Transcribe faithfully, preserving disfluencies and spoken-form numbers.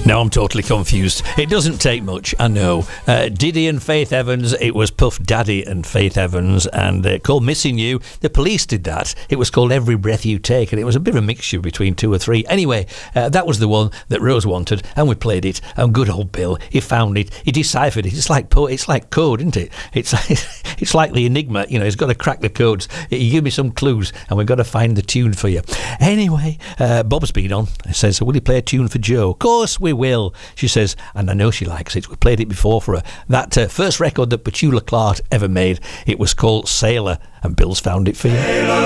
Now I'm totally confused. It doesn't take much, I know. Uh, Diddy and Faith Evans, it was Puff Daddy and Faith Evans, and uh, called Missing You. The Police did that. It was called Every Breath You Take, and it was a bit of a mixture between two or three. Anyway, uh, that was the one that Rose wanted, and we played it, and good old Bill, he found it, he deciphered it. It's like po- it's like code, isn't it? It's like, it's like the Enigma, you know, he's got to crack the codes. He give me some clues, and we've got to find the tune for you. Anyway, uh, Bob's been on. He says, will you play a tune for Joe? Of course we will. She says, and I know she likes it. We played it before for her. That uh, first record that Petula Clark ever made, it was called Sailor, and Bill's found it for you.